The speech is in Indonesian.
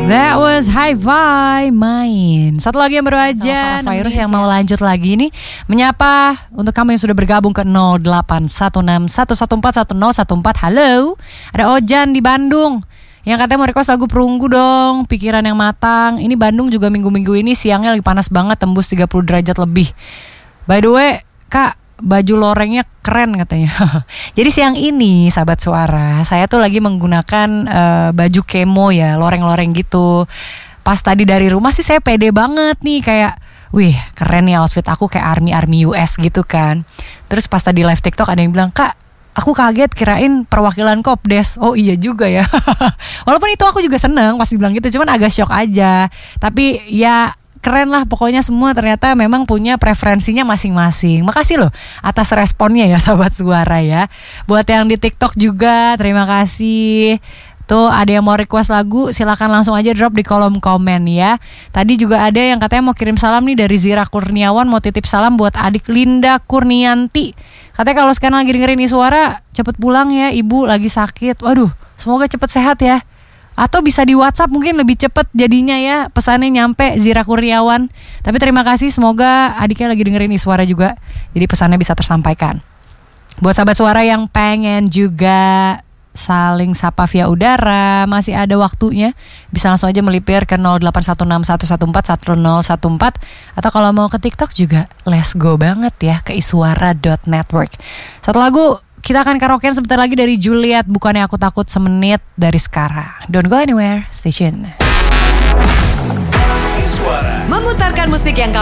That was Hi-Fi main. Satu lagi yang baru aja virus yang mau lanjut lagi nih, menyapa untuk kamu yang sudah bergabung ke 08161141141014. Halo, ada Ojan di Bandung yang katanya mau request lagu Perunggu dong, Pikiran yang Matang. Ini Bandung juga minggu-minggu ini siangnya lagi panas banget, tembus 30 derajat lebih. By the way, Kak, baju lorengnya keren katanya. Jadi siang ini sahabat suara, saya tuh lagi menggunakan baju kemo ya, loreng-loreng gitu. Pas tadi dari rumah sih saya pede banget nih, kayak wih keren nih outfit aku, kayak army US gitu kan. Terus pas tadi live TikTok ada yang bilang, Kak, aku kaget kirain perwakilan Kopdes. Oh iya juga ya. Walaupun itu aku juga seneng pasti bilang gitu, cuman agak shock aja. Tapi ya keren lah pokoknya, semua ternyata memang punya preferensinya masing-masing. Makasih loh atas responnya ya sahabat suara ya. Buat yang di TikTok juga terima kasih. Tuh ada yang mau request lagu, silakan langsung aja drop di kolom komen ya. Tadi juga ada yang katanya mau kirim salam nih dari Zira Kurniawan, mau titip salam buat adik Linda Kurnianti. Katanya kalau sekarang lagi dengerin ini suara, cepet pulang ya, ibu lagi sakit. Waduh, semoga cepet sehat ya. Atau bisa di WhatsApp mungkin lebih cepet jadinya ya, pesannya nyampe Zira Kurniawan. Tapi terima kasih, semoga adiknya lagi dengerin ini suara juga, jadi pesannya bisa tersampaikan. Buat sahabat suara yang pengen juga saling sapa via udara, masih ada waktunya, bisa langsung aja melipir ke 08161141141014. Atau kalau mau ke TikTok juga let's go banget ya ke iswara.network. Satu lagu kita akan karaokean sebentar lagi dari Juliet, Bukannya Aku Takut, semenit dari sekarang. Don't go anywhere, stay tune. Memutarkan musik yang kamu